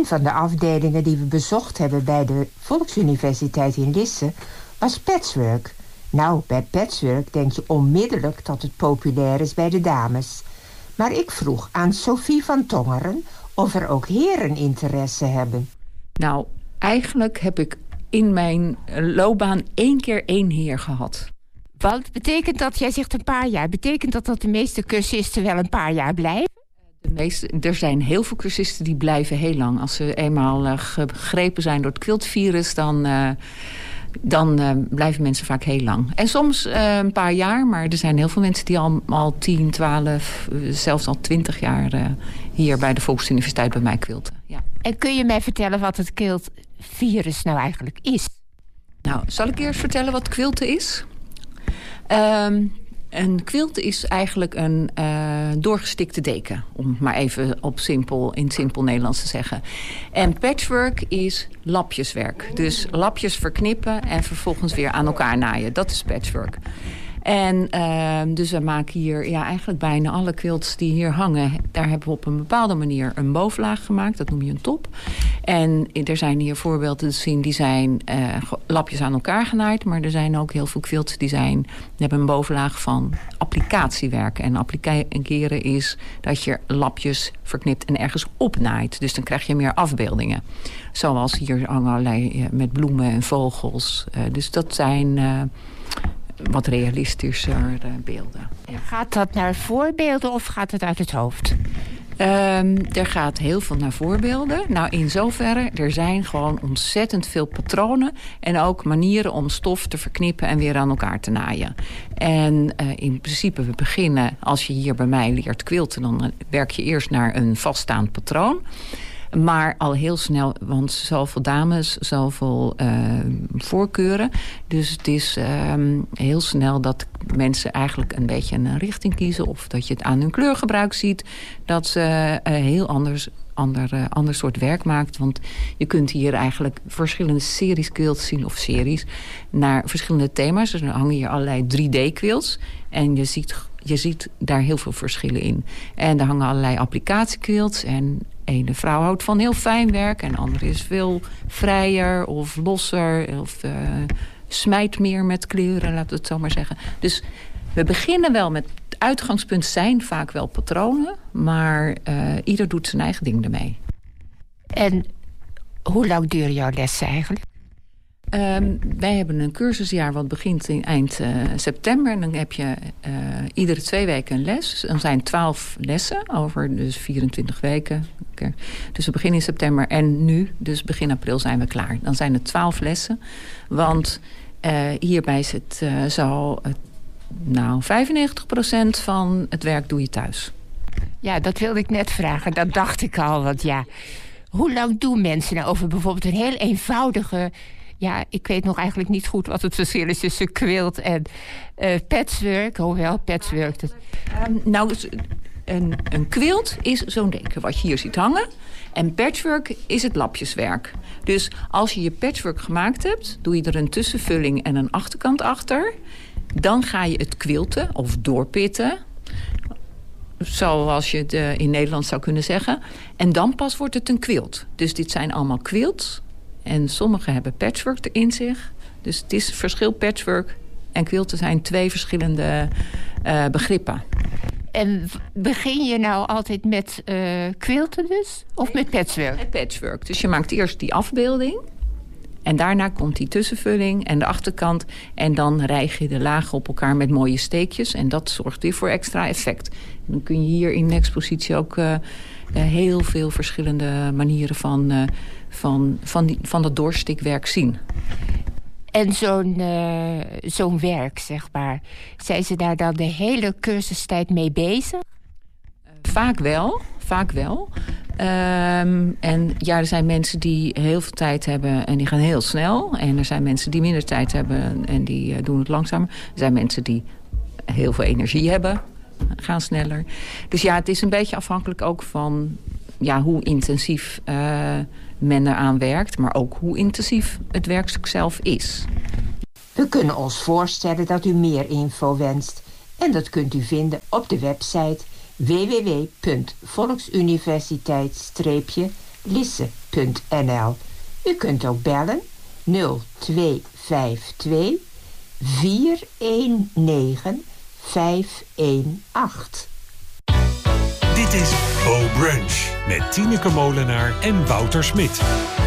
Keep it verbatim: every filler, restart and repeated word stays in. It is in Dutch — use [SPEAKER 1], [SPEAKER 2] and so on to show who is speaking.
[SPEAKER 1] Een van de afdelingen die we bezocht hebben bij de Volksuniversiteit in Lisse was patchwork. Nou, bij patchwork denk je onmiddellijk dat het populair is bij de dames. Maar ik vroeg aan Sophie van Tongeren of er ook heren interesse hebben.
[SPEAKER 2] Nou, eigenlijk heb ik in mijn loopbaan één keer één heer gehad.
[SPEAKER 1] Wat betekent dat, jij zegt een paar jaar, betekent dat dat de meeste cursisten wel een paar jaar blijven?
[SPEAKER 2] De meeste, er zijn heel veel cursisten die blijven heel lang. Als ze eenmaal uh, gegrepen zijn door het quiltvirus, dan, uh, dan uh, blijven mensen vaak heel lang. En soms uh, een paar jaar, maar er zijn heel veel mensen die al, al tien, twaalf, uh, zelfs al twintig jaar uh, hier bij de Volksuniversiteit bij mij quilten. Ja.
[SPEAKER 1] En kun je mij vertellen wat het quiltvirus nou eigenlijk is?
[SPEAKER 2] Nou, zal ik eerst vertellen wat quilten is? Um, Een quilt is eigenlijk een uh, doorgestikte deken. Om het maar even op simpel, in simpel Nederlands te zeggen. En patchwork is lapjeswerk. Dus lapjes verknippen en vervolgens weer aan elkaar naaien. Dat is patchwork. En uh, dus we maken hier ja, eigenlijk bijna alle quilts die hier hangen. Daar hebben we op een bepaalde manier een bovenlaag gemaakt. Dat noem je een top. En er zijn hier voorbeelden te zien die zijn uh, lapjes aan elkaar genaaid. Maar er zijn ook heel veel quilts die, zijn, die hebben een bovenlaag van applicatiewerk. En appliceren is dat je lapjes verknipt en ergens opnaait. Dus dan krijg je meer afbeeldingen. Zoals hier hangen allerlei uh, met bloemen en vogels. Uh, dus dat zijn Uh, wat realistischer uh, beelden.
[SPEAKER 1] Ja. Gaat dat naar voorbeelden of gaat het uit het hoofd?
[SPEAKER 2] Um, er gaat heel veel naar voorbeelden. Nou, in zoverre, er zijn gewoon ontzettend veel patronen en ook manieren om stof te verknippen en weer aan elkaar te naaien. En uh, in principe, we beginnen, als je hier bij mij leert quilten, dan werk je eerst naar een vaststaand patroon. Maar al heel snel, want zoveel dames, zoveel uh, voorkeuren. Dus het is uh, heel snel dat mensen eigenlijk een beetje een richting kiezen. Of dat je het aan hun kleurgebruik ziet. Dat ze uh, heel anders, ander, uh, ander soort werk maakt. Want je kunt hier eigenlijk verschillende series quilts zien. Of series naar verschillende thema's. Dus er hangen hier allerlei drie D quilts. En je ziet, je ziet daar heel veel verschillen in. En er hangen allerlei applicatiequilts. En ene vrouw houdt van heel fijn werk en de andere is veel vrijer of losser of uh, smijt meer met kleuren, laten we het zo maar zeggen. Dus we beginnen wel met het uitgangspunt zijn vaak wel patronen, maar uh, ieder doet zijn eigen ding ermee.
[SPEAKER 1] En hoe lang duren jouw lessen eigenlijk?
[SPEAKER 2] Um, wij hebben een cursusjaar wat begint in eind uh, september. En dan heb je uh, iedere twee weken een les. Dan zijn twaalf lessen over dus vierentwintig weken. Okay. Dus we beginnen in september en nu, dus begin april, zijn we klaar. Dan zijn er twaalf lessen. Want uh, hierbij zit uh, zo, uh, nou, vijfennegentig procent van het werk doe je thuis.
[SPEAKER 1] Ja, dat wilde ik net vragen. Dat dacht ik al. Want ja, hoe lang doen mensen nou over bijvoorbeeld een heel eenvoudige... Ja, ik weet nog eigenlijk niet goed wat het verschil is tussen quilt en uh, patchwork. Hoewel, patchwork... Dat...
[SPEAKER 2] Um, nou, een, een quilt is zo'n deken wat je hier ziet hangen. En patchwork is het lapjeswerk. Dus als je je patchwork gemaakt hebt, doe je er een tussenvulling en een achterkant achter. Dan ga je het quilten of doorpitten. Zoals je het uh, in Nederland zou kunnen zeggen. En dan pas wordt het een quilt. Dus dit zijn allemaal quilts. En sommige hebben patchwork in zich. Dus het is verschil patchwork en quilten zijn twee verschillende uh, begrippen.
[SPEAKER 1] En begin je nou altijd met uh, quilten dus? Of met patchwork?
[SPEAKER 2] Met patchwork. Dus je maakt eerst die afbeelding. En daarna komt die tussenvulling en de achterkant. En dan rijg je de lagen op elkaar met mooie steekjes. En dat zorgt weer voor extra effect. En dan kun je hier in de expositie ook uh, uh, heel veel verschillende manieren van... Uh, Van, van, die, van dat doorstikwerk zien.
[SPEAKER 1] En zo'n, uh, zo'n werk, zeg maar... zijn ze daar dan de hele cursustijd mee bezig?
[SPEAKER 2] Vaak wel, vaak wel. Um, en ja, er zijn mensen die heel veel tijd hebben en die gaan heel snel. En er zijn mensen die minder tijd hebben en die uh, doen het langzamer. Er zijn mensen die heel veel energie hebben, gaan sneller. Dus ja, het is een beetje afhankelijk ook van... ja, hoe intensief uh, men eraan werkt, maar ook hoe intensief het werkstuk zelf is.
[SPEAKER 1] We kunnen ons voorstellen dat u meer info wenst. En dat kunt u vinden op de website w w w punt volksuniversiteit streepje lisse punt n l. U kunt ook bellen nul twee vijf twee vier een negen vijf een acht.
[SPEAKER 3] Dit is Bo Brunch met Tineke Molenaar en Wouter Smit.